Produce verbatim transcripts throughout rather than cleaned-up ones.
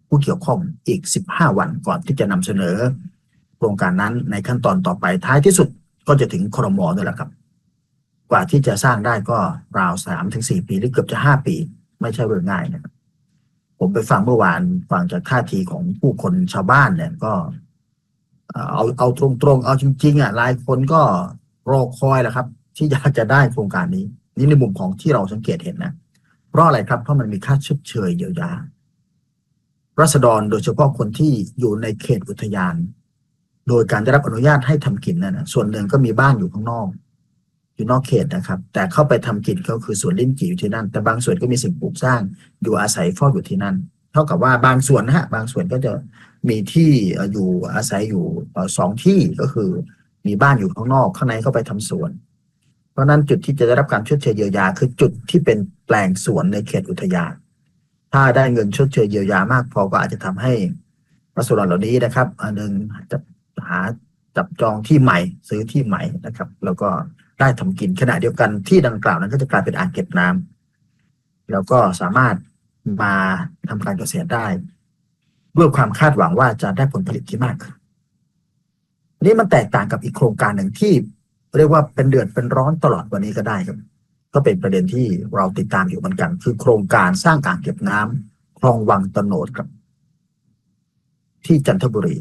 ผู้เกี่ยวข้องอีกสิบห้าวันก่อนที่จะนำเสนอโครงการนั้นในขั้นตอนต่อไปท้ายที่สุดก็จะถึงครม.นี่แหละครับกว่าที่จะสร้างได้ก็ราวสามถึงสี่ปีหรือเกือบจะห้าปีไม่ใช่เรื่องง่ายนะครับผมไปฟังเมื่อวานฟังจากท่าทีของผู้คนชาวบ้านเนี่ยก็เอาเอาตรงๆเอาจริงๆอ่ะหลายคนก็รอคอยแหละครับที่อยากจะได้โครงการนี้นี่ในมุมของที่เราสังเกตเห็นนะเพราะอะไรครับเพราะมันมีค่าชดเชยเยียวยาราษฎรโดยเฉพาะคนที่อยู่ในเขตอุทยานโดยการได้รับอนุญาตให้ทำกินนั่นนะส่วนหนึ่งก็มีบ้านอยู่ข้างนอกอยู่นอกเขตนะครับแต่เข้าไปทำกินก็คือสวนลิ้นจี่อยู่ที่นั่นแต่บางส่วนก็มีสิ่งปลูกสร้างอยู่อาศัยเฝ้าอยู่ที่นั่นเท่ากับว่าบางส่วนนะฮะบางส่วนก็จะมีที่อยู่อาศัยอยู่สองที่ก็คือมีบ้านอยู่ข้างนอกข้างในเข้าไปทำสวนเพราะนั้นจุดที่จะได้รับการชดเชยเยียวยาคือจุดที่เป็นแปลงสวนในเขตอุทยานถ้าได้เงินชดเชยเยียวยามากพอก็อาจจะทำให้รัษฎรเหล่านี้นะครับอันหนึ่งจะหาจับจองที่ใหม่ซื้อที่ใหม่นะครับแล้วก็ได้ทำกินขณะเดียวกันที่ดังกล่าวนั้นก็จะกลายเป็นอ่างเก็บน้ำแล้วก็สามารถมาทำการเกษตรได้ด้วยความคาดหวังว่าจะได้ผลผลิตที่มากขึ้นนี้มันแตกต่างกับอีกโครงการหนึ่งที่เรียกว่าเป็นเดือดเป็นร้อนตลอดวันนี้ก็ได้ครับก็เป็นประเด็นที่เราติดตามอยู่เหมือนกันคือโครงการสร้างอ่างเก็บน้ำคลองวังตโนดครับที่จันทบุรี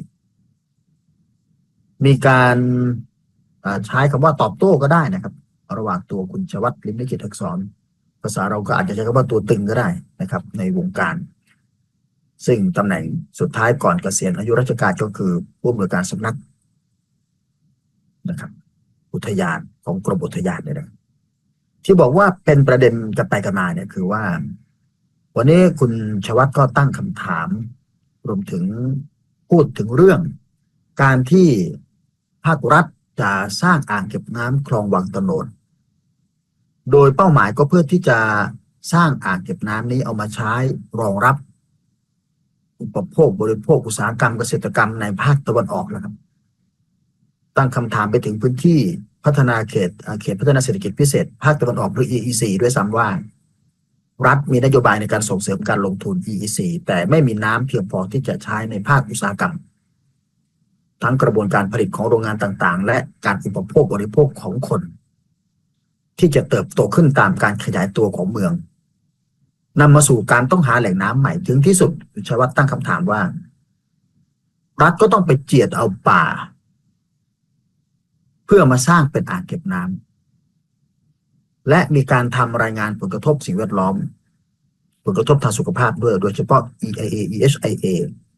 มีการใช้คำว่าตอบโต้ก็ได้นะครับระหว่างตัวคุณชวัฒน์ ลิ้มลิขิตอักษรภาษาเราก็อาจจะใช้คำว่าตัวตึงก็ได้นะครับในวงการซึ่งตำแหน่งสุดท้ายก่อนเกษียณอายุราชการก็คือผู้อำนวยการสำนักนะครับอุทยานของกรมอุทยานเนี่ยนะที่บอกว่าเป็นประเด็นกันไปกันมาเนี่ยคือว่าวันนี้คุณชวัฒน์ก็ตั้งคำถามรวมถึงพูดถึงเรื่องการที่ภาครัฐจะสร้างอ่างเก็บน้ำคลองวังตโนดโดยเป้าหมายก็เพื่อที่จะสร้างอ่างเก็บน้ำนี้เอามาใช้รองรับอุปโภคบริโภคอุตสาหกรรมเกษตรกรรมในภาคตะวันออกแล้วครับตั้งคำถามไปถึงพื้นที่พัฒนาเขตเขตพัฒนาเศรษฐกิจพิเศษภาคตะวันออกหรือ อี อี ซี ด้วยซ้ำว่ารัฐมีนโยบายในการส่งเสริมการลงทุน อี อี ซี แต่ไม่มีน้ำเพียงพอที่จะใช้ในภาคอุตสาหกรรมทั้งกระบวนการผลิตของโรงงานต่างๆและการอุปโภคบริโภคของคนที่จะเติบโตขึ้นตามการขยายตัวของเมืองนำมาสู่การต้องหาแหล่งน้ำใหม่ถึงที่สุดชวัฒน์ตั้งคำถามว่ารัฐก็ต้องไปเจียดเอาป่าเพื่อมาสร้างเป็นอ่างเก็บน้ำและมีการทำรายงานผลกระทบสิ่งแวดล้อมผลกระทบทางสุขภาพด้วยโดยเฉพาะ อี ไอ เอ อี เอช ไอ เอ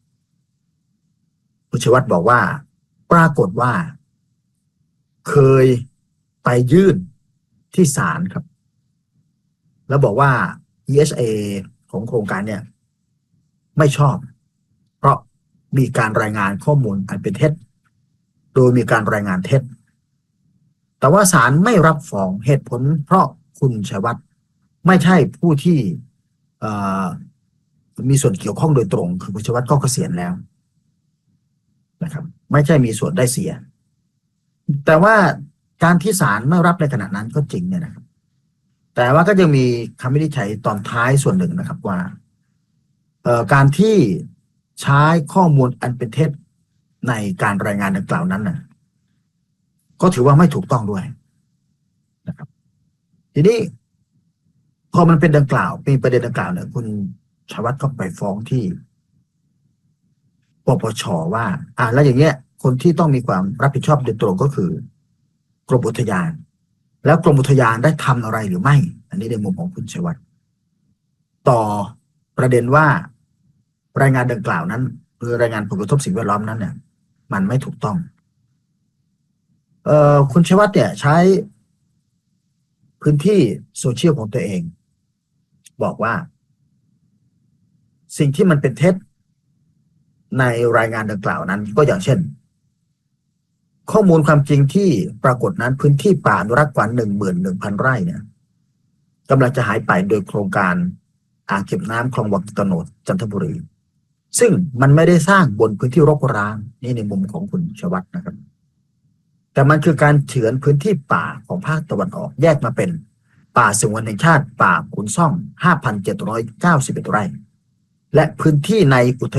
คุณชวัฒน์บอกว่าปรากฏว่าเคยไปยื่นที่ศาลครับแล้วบอกว่า อี เอช ไอ เอ ของโครงการเนี่ยไม่ชอบเพราะมีการรายงานข้อมูลอันเป็นเท็จโดยมีการรายงานเท็จแต่ว่าศาลไม่รับฟ้องเหตุผลเพราะคุณชัยวัฒน์ไม่ใช่ผู้ที่มีส่วนเกี่ยวข้องโดยตรงคือคุณชัยวัฒน์ก็เกษียณแล้วนะครับไม่ใช่มีส่วนได้เสียแต่ว่าการที่ศาลไม่รับในขณะนั้นก็จริงเนี่ยนะครับแต่ว่าก็ยังมีคำวินิจฉัยตอนท้ายส่วนหนึ่งนะครับว่าการที่ใช้ข้อมูลอันเป็นเท็จในการรายงานดังกล่าวนั้นนะก็ถือว่าไม่ถูกต้องด้วยนะครับทีนี้พอมันเป็นดังกล่าวมีประเด็นดังกล่าวเนี่ยคุณชวัฒน์ก็ไปฟ้องที่ปปช.ว่าอ่าแล้วอย่างเงี้ยคนที่ต้องมีความรับผิดชอบโดยตรงก็คือกรมอุทยานแล้วกรมอุทยานได้ทำอะไรหรือไม่อันนี้ในมุมของคุณชวัฒน์ต่อประเด็นว่ารายงานดังกล่าวนั้นหรือรายงานผลกระทบสิ่งแวดล้อมนั้นเนี่ยมันไม่ถูกต้องเอ่อคุณชวัฒน์เนี่ยใช้พื้นที่โซเชียลของตัวเองบอกว่าสิ่งที่มันเป็นเท็จในรายงานดังกล่าวนั้นก็อย่างเช่นข้อมูลความจริงที่ปรากฏนั้นพื้นที่ป่าอนุรักษ์กว่า หนึ่งหมื่นหนึ่งพัน ไร่เนี่ยกำลังจะหายไปโดยโครงการอ่างเก็บน้ำคลองวังตโนดจันทบุรีซึ่งมันไม่ได้สร้างบนพื้นที่รกร้างนี่ในมุมของคุณชวัฒน์นะครับแต่มันคือการเฉือนพื้นที่ป่าของภาคตะวันออกแยกมาเป็นป่าสงวนแห่งชาติป่าขุนซ่อง ห้าพันเจ็ดร้อยเก้าสิบเอ็ด ไร่และพื้นที่ในอุท